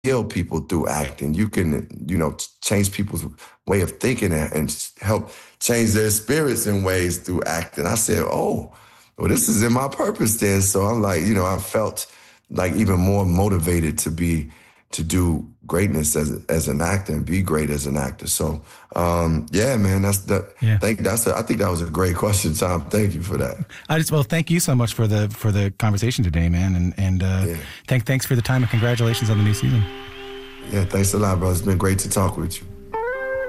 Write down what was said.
heal people through acting. You can, change people's way of thinking and help change their spirits in ways through acting. I said, oh, well, this is in my purpose then. So I'm like, I felt like even more motivated to do greatness as an actor and be great as an actor. So, yeah, man, Yeah. I think that was a great question, Tom. Thank you for that. Well, thank you so much for the conversation today, man. And thanks for the time and congratulations on the new season. Yeah, thanks a lot, bro. It's been great to talk with you.